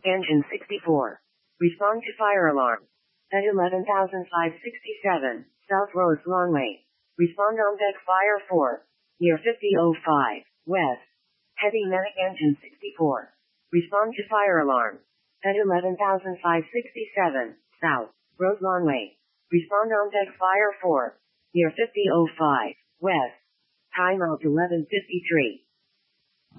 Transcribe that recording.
Engine 64. Respond to fire alarm. At 11,567, South Roads Longway. Respond on deck fire 4. Near 5005, west. Heavy medic engine 64. Respond to fire alarm. At 11,567, South Road Longway. Respond on deck fire 4. Near 5005, west. Time out 11:53.